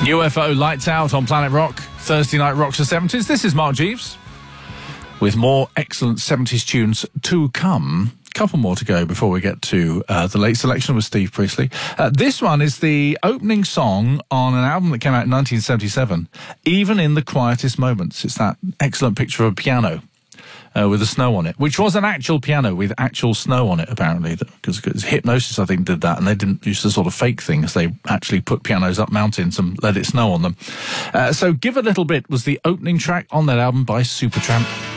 UFO Lights Out on Planet Rock. Thursday Night Rocks the 70s. This is Mark Jeeves with more excellent 70s tunes to come. Couple more to go before we get to the late selection with Steve Priestley. This one is the opening song on an album that came out in 1977, Even in the Quietest Moments. It's that excellent picture of a piano with the snow on it, which was an actual piano with actual snow on it, apparently, because Hypnosis, I think, did that, and they didn't use the sort of fake things. They actually put pianos up mountains and let it snow on them. So Give a Little Bit was the opening track on that album by Supertramp.